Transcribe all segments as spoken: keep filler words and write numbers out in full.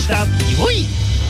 Stadt. Hui!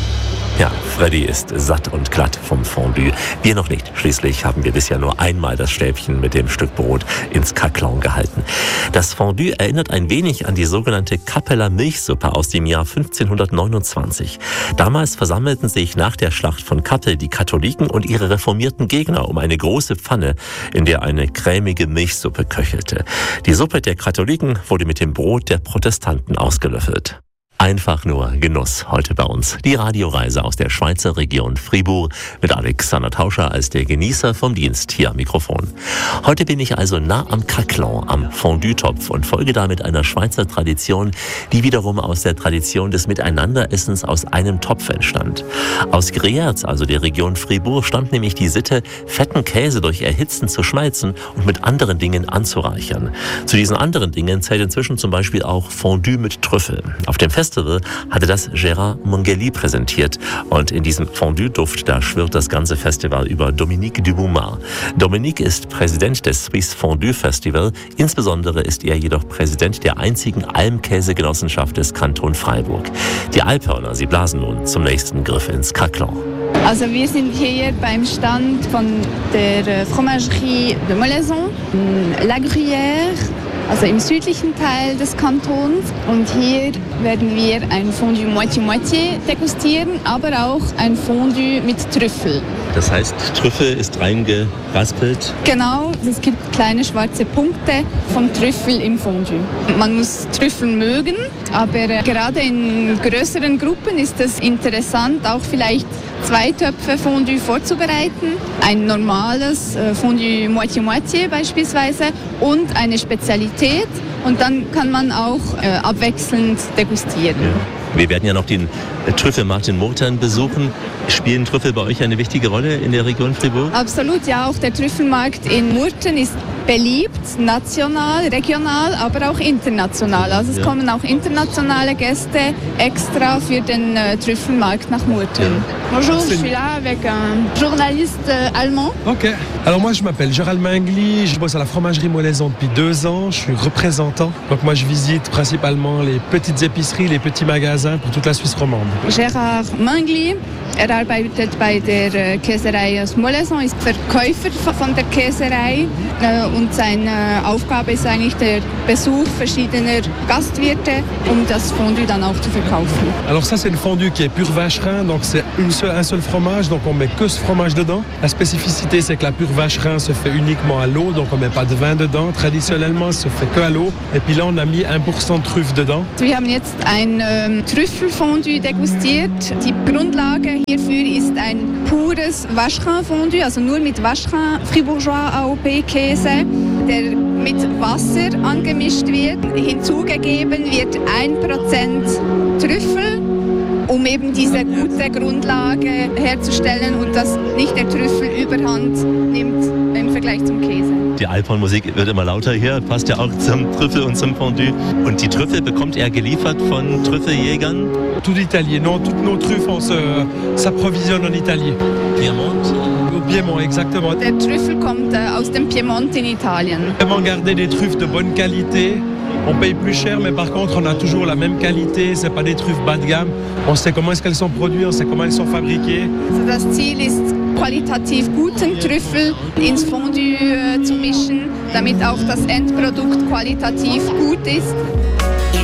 Ja, Freddy ist satt und glatt vom Fondue. Wir noch nicht. Schließlich haben wir bisher nur einmal das Stäbchen mit dem Stück Brot ins Caclan gehalten. Das Fondue erinnert ein wenig an die sogenannte Kappeler Milchsuppe aus dem Jahr fünfzehnhundertneunundzwanzig. Damals versammelten sich nach der Schlacht von Kappel die Katholiken und ihre reformierten Gegner um eine große Pfanne, in der eine cremige Milchsuppe köchelte. Die Suppe der Katholiken wurde mit dem Brot der Protestanten ausgelöffelt. Einfach nur Genuss heute bei uns. Die Radioreise aus der Schweizer Region Fribourg mit Alexander Tauscher als der Genießer vom Dienst hier am Mikrofon. Heute bin ich also nah am Caclan, am Fondue-Topf und folge damit einer Schweizer Tradition, die wiederum aus der Tradition des Miteinanderessens aus einem Topf entstand. Aus Grierz, also der Region Fribourg, stammt nämlich die Sitte, fetten Käse durch Erhitzen zu schmelzen und mit anderen Dingen anzureichern. Zu diesen anderen Dingen zählt inzwischen zum Beispiel auch Fondue mit Trüffel. Auf dem Festival hatte das Gérard Mongeli präsentiert und in diesem Fondue-Duft, da schwirrt das ganze Festival über Dominique Duboumar. Dominique ist Präsident des Swiss Fondue Festival, insbesondere ist er jedoch Präsident der einzigen Almkäsegenossenschaft des Kanton Freiburg. Die Alphörner, sie blasen nun zum nächsten Griff ins Caclan. Also wir sind hier beim Stand von der Fromagerie de Molaison, La Gruyère, also im südlichen Teil des Kantons. Und hier werden wir ein Fondue Moitié-Moitié degustieren, aber auch ein Fondue mit Trüffel. Das heißt, Trüffel ist reingeraspelt? Genau, es gibt kleine schwarze Punkte von Trüffel im Fondue. Man muss Trüffel mögen, aber gerade in größeren Gruppen ist es interessant, auch vielleicht zwei Töpfe Fondue vorzubereiten. Ein normales Fondue Moitié-Moitié beispielsweise und eine Spezialität. Und dann kann man auch äh, abwechselnd degustieren. Ja. Wir werden ja noch den Trüffelmarkt in Murten besuchen. Spielen Trüffel bei euch eine wichtige Rolle in der Region Fribourg? Absolut, ja. Auch der Trüffelmarkt in Murten ist beliebt, national, regional, aber auch international. Also es ja. kommen auch internationale Gäste extra für den äh, Trüffelmarkt nach Murten. Ja. Bonjour, je suis là avec un journaliste allemand. Ok. Alors moi je m'appelle Gérald Mengli, je bosse à la fromagerie Molaison depuis deux ans, je suis représentant. Donc moi je visite principalement les petites épiceries, les petits magasins pour toute la Suisse romande. Gérard Mengli, er arbeitet bei der Käserei aus Molaison, ist Verkäufer von der Käserei und seine Aufgabe ist eigentlich der Besuch verschiedener Gastwirte, um das Fondue dann auch zu verkaufen. Alors ça c'est une fondue qui est pure vacherin, donc c'est une seule, un seul fromage, donc on met que ce fromage dedans. La spécificité c'est que la pure vacherin se fait uniquement à l'eau, donc on met pas de vin dedans. Traditionnellement se fait que à l'eau. Et puis là on a mis un pour cent de truffe dedans. Wir haben jetzt ein ähm, Trüffelfondue degustiert. Die Grundlage hierfür ist ein pures Vacherin-Fondue, also nur mit Vacherin Fribourgeois A O P-Käse, der mit Wasser angemischt wird. Hinzugegeben wird ein Prozent Trüffel, um eben diese gute Grundlage herzustellen und dass nicht der Trüffel überhand nimmt im Vergleich zum Käse. Die Alphorn-Musik wird immer lauter hier, passt ja auch zum Trüffel und zum Fondue. Und die Trüffel bekommt er geliefert von Trüffeljägern? Tout italien, non, toutes nos truffes on se, s'approvisionne en Italien. Piemont? Au Piemont, exactement. Der Trüffel kommt äh, aus dem Piemont in Italien. Vraiment garder des truffes de bonne qualité. On paye plus cher, mais par contre, on a toujours la même qualité. C'est pas des truffes bas de gamme. On sait comment est-ce qu'elles sont produites, on sait comment elles sont fabriquées. Also das Ziel ist, qualitativ guten Trüffel ins Fondue äh, zu mischen, damit auch das Endprodukt qualitativ gut ist.